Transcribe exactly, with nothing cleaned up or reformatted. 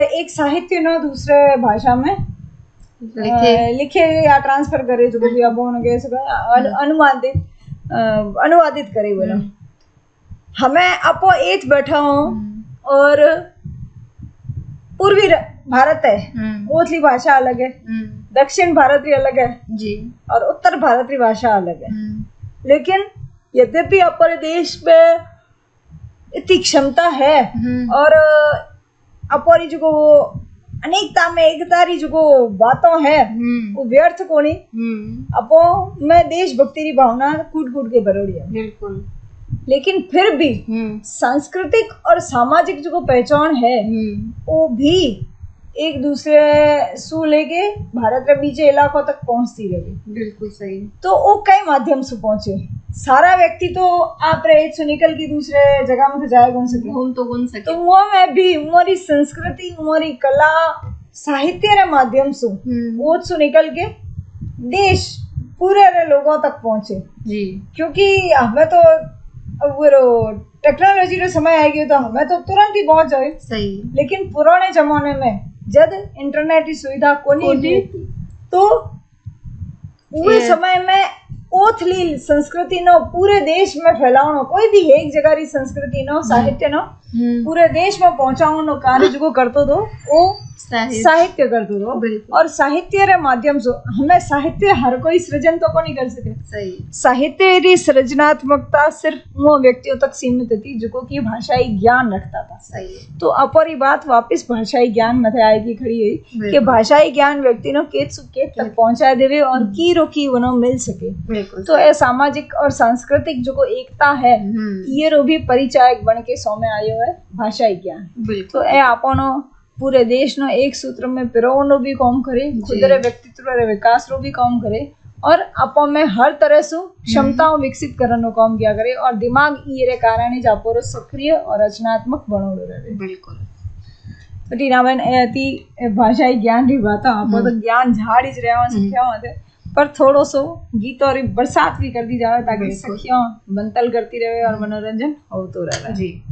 एक साहित्य न दूसरे भाषा में लिखे लिखे या ट्रांसफर करे जो भी आप कह सके अनुवादित अनुवादित करे बोला हमें अपो एथ बैठा हो और पूर्वी भारत है ओथली भाषा अलग है, दक्षिण भारत की अलग है जी और उत्तर भारत की भाषा अलग है। लेकिन यद्यपि अपने देश में इतनी क्षमता है और अपनी जो अनेकता में एकता री जो बातों है वो व्यर्थ को नहीं अपो में देशभक्ति की भावना कूट कूट के भरोड़ी है बिल्कुल। लेकिन फिर भी सांस्कृतिक और सामाजिक जो पहचान है वो भी एक दूसरे सु लेके भारत के बीचे इलाकों तक पहुंचती रही। बिल्कुल सही। तो वो कई माध्यम से पहुंचे। सारा व्यक्ति तो आप रहे सु निकल की दूसरे जगह में तो जाए कौन सके घूम तो कौन सके। तो वो में भी हमारी संस्कृति हमारी कला साहित्य रे माध्यम से वो सु निकल के देश पूरे रे लोगों तक पहुंचे जी। क्योंकि हमें तो वो टेक्नोलॉजी रो समय आएगी तो हमें तो तुरंत ही पहुंच जाए सही। लेकिन पुराने जमाने में जब इंटरनेट की सुविधा को नहीं थी तो पूरे समय में ओथली संस्कृति नो पूरे देश में फैलावनो कोई भी एक जगह री संस्कृति नो साहित्य नो पूरे देश में पहुंचावनो कार्य जो करतो दो वो साहित्य करतो दो। और साहित्य रे माध्यम से हमें साहित्य हर कोई सृजन तो को नहीं कर सके। सही। साहित्य री सृजनात्मकता सिर्फ वो व्यक्तियों तक सीमित थी जो कि भाषाई ज्ञान रखता था। सही। तो अपरी बात वापस भाषाई ज्ञान मथे आएगी खड़ी हुई कि भाषाई ज्ञान व्यक्ति नो केत सु केत तक पहुंचा देवे और की रोकी वनो मिल सके। तो ये सामाजिक और सांस्कृतिक जो को एकता है ये रो भी परिचायक बन के सौ में आयो है भाषाई ज्ञान। तो ये आपनो पूरे देश नो एक सूत्र में पिरोनो भी काम करे खुद रे व्यक्तित्व रे विकास रो भी काम करे और आपो में हर तरह से क्षमताओं विकसित करनो काम किया करे और दिमाग ये रे कारण ही जापोरो सक्रिय और रचनात्मक बनोड़ो रहे। बिल्कुल। तो टीनाबेन एती भाषाई ज्ञान री बात आपो तो ज्ञान झाड़ ही रहवा सख्या होते पर थोड़ो सो गीत और बरसात भी कर दी जावे ताकि सखियां बनतल करती रहे और मनोरंजन होतो रहे। जी।